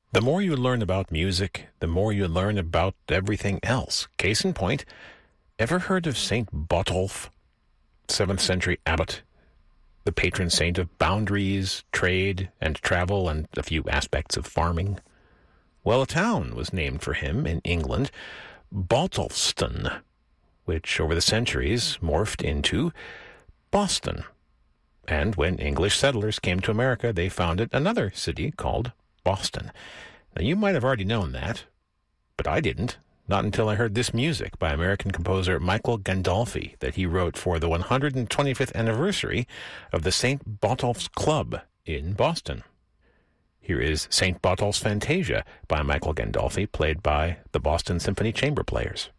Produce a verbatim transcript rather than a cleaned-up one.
The more you learn about music, the more you learn about everything else. Case in point, ever heard of Saint Botolph, seventh century abbot, the patron saint of boundaries, trade, and travel, and a few aspects of farming? Well, a town was named for him in England, Botolphston, which over the centuries morphed into Boston. And when English settlers came to America, they founded another city called Boston. Now, you might have already known that, but I didn't, not until I heard this music by American composer Michael Gandolfi that he wrote for the one hundred twenty-fifth anniversary of the Saint Botolph's Club in Boston. Here is Saint Botolph's Fantasia by Michael Gandolfi, played by the Boston Symphony Chamber Players.